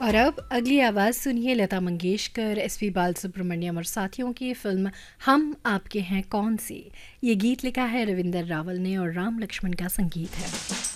और अब अगली आवाज़ सुनिए लता मंगेशकर, एसपी बालसुब्रमण्यम और साथियों की फिल्म हम आपके हैं कौन सी। ये गीत लिखा है रविंदर रावल ने और राम लक्ष्मण का संगीत है।